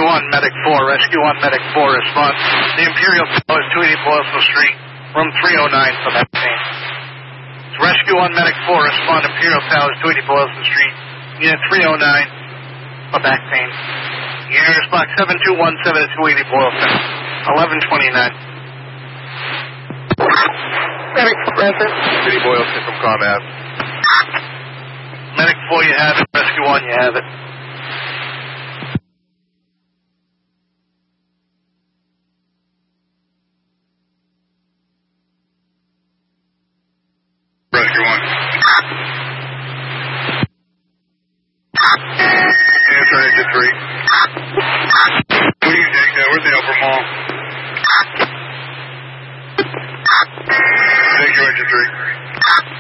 Rescue 1, Medic 4. Rescue 1, Medic 4, respond. The Imperial Tower is 280 Boylston Street, room 309 for that pain. Rescue 1, Medic 4, respond. Imperial Towers, 280 Boylston Street, unit 309 for back pain. Unit box 7217 at 280 Boylston, 1129. Medic present. 280 Boylston from Combat. Medic 4, you have it. Rescue 1, you have it. Rescue 1. Answer Engine 3. What do you take that? Where's the upper mall? Thank you, Engine 3.